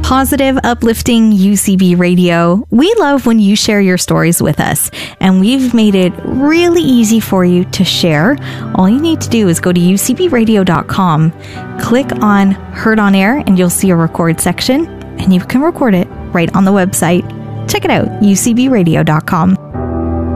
Positive, uplifting UCB radio. We love when you share your stories with us, and we've made it really easy for you to share. All you need to do is go to ucbradio.com, click on Heard on Air, and you'll see a record section, and you can record it right on the website. Check it out, ucbradio.com.